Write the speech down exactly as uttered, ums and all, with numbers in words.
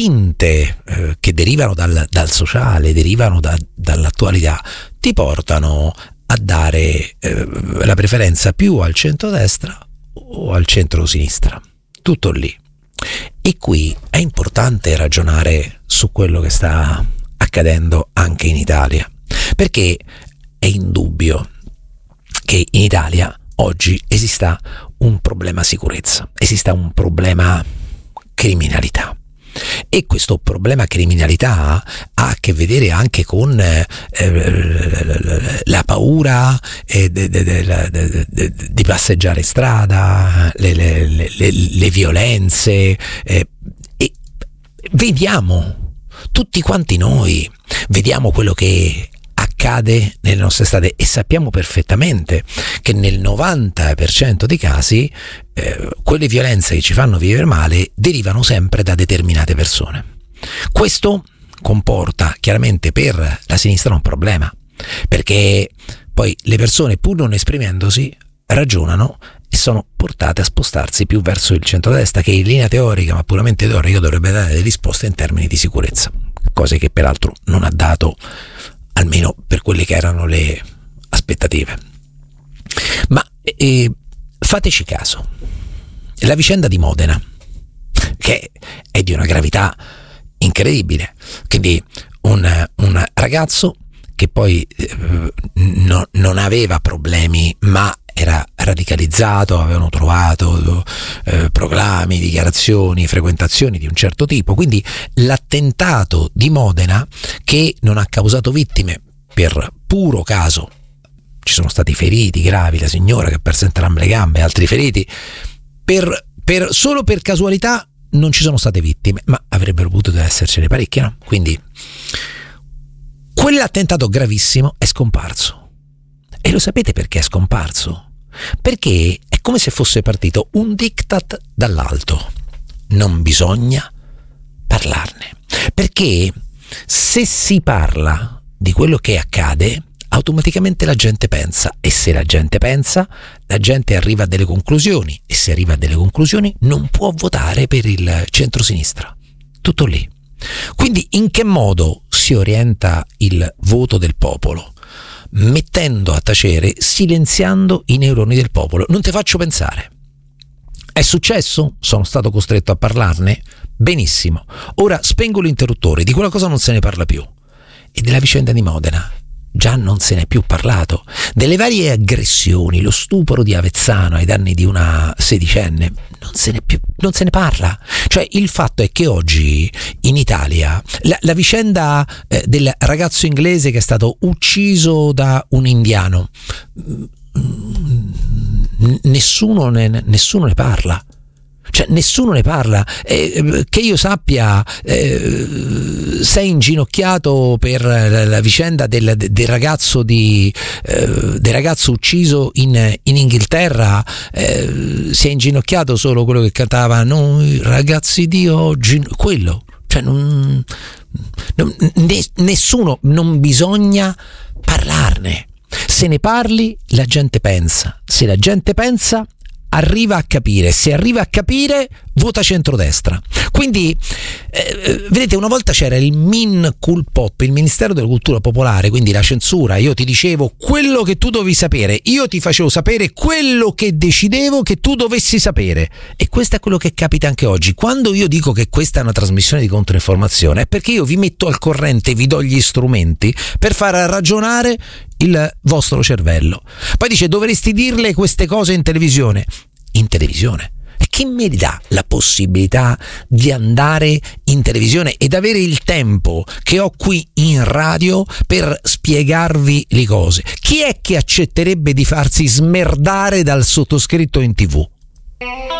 spinte eh, che derivano dal, dal sociale, derivano da, dall'attualità, ti portano a dare eh, la preferenza più al centrodestra o al centro-sinistra, tutto lì. E qui è importante ragionare su quello che sta accadendo anche in Italia, perché è indubbio che in Italia oggi esista un problema sicurezza, esista un problema criminalità. E questo problema criminalità ha a che vedere anche con eh, la paura eh, de, de, de, de, de, di passeggiare in strada, le, le, le, le violenze, eh, e vediamo, tutti quanti noi vediamo quello che accade nelle nostre strade e sappiamo perfettamente che nel novanta per cento dei casi eh, quelle violenze che ci fanno vivere male derivano sempre da determinate persone. Questo comporta chiaramente per la sinistra un problema, perché poi le persone, pur non esprimendosi, ragionano e sono portate a spostarsi più verso il centrodestra, che in linea teorica, ma puramente teorica, dovrebbe dare delle risposte in termini di sicurezza, cose che peraltro non ha dato, almeno per quelle che erano le aspettative. Ma eh, fateci caso, la vicenda di Modena, che è di una gravità incredibile, quindi un, un ragazzo che poi eh, no, non aveva problemi, ma era radicalizzato, avevano trovato eh, proclami, dichiarazioni, frequentazioni di un certo tipo, quindi l'attentato di Modena, che non ha causato vittime per puro caso, ci sono stati feriti gravi, la signora che ha perso entrambe le gambe, altri feriti, per, per, solo per casualità non ci sono state vittime, ma avrebbero potuto essercene parecchie, no? Quindi quell'attentato gravissimo è scomparso. E lo sapete perché è scomparso? Perché è come se fosse partito un diktat dall'alto. Non bisogna parlarne. Perché se si parla di quello che accade, automaticamente la gente pensa. E se la gente pensa, la gente arriva a delle conclusioni. E se arriva a delle conclusioni, non può votare per il centrosinistra. Tutto lì. Quindi in che modo si orienta il voto del popolo? Mettendo a tacere, silenziando i neuroni del popolo. Non te faccio pensare. È successo? Sono stato costretto a parlarne? Benissimo. Ora spengo l'interruttore, di quella cosa non se ne parla più. E della vicenda di Modena già non se ne è più parlato. Delle varie aggressioni, lo stupro di Avezzano ai danni di una sedicenne, non se ne più, non se ne parla. Cioè il fatto è che oggi in Italia la, la vicenda eh, del ragazzo inglese che è stato ucciso da un indiano, nessuno ne, nessuno ne parla. Cioè nessuno ne parla, eh, che io sappia eh, sei inginocchiato per la, la vicenda del, del ragazzo di eh, del ragazzo ucciso in, in Inghilterra, eh, si è inginocchiato solo quello che cantava noi ragazzi di oggi, quello, cioè non, non, ne, nessuno, non bisogna parlarne. Se ne parli la gente pensa, se la gente pensa arriva a capire, se arriva a capire vota centrodestra. Quindi eh, vedete, una volta c'era il MINCULPOP, il Ministero della Cultura Popolare, quindi la censura. Io ti dicevo quello che tu dovevi sapere, io ti facevo sapere quello che decidevo che tu dovessi sapere, e questo è quello che capita anche oggi. Quando io dico che questa è una trasmissione di controinformazione è perché io vi metto al corrente, vi do gli strumenti per far ragionare il vostro cervello. Poi dice dovresti dirle queste cose in televisione. In televisione? E chi mi dà la possibilità di andare in televisione ed avere il tempo che ho qui in radio per spiegarvi le cose? Chi è che accetterebbe di farsi smerdare dal sottoscritto in tivù?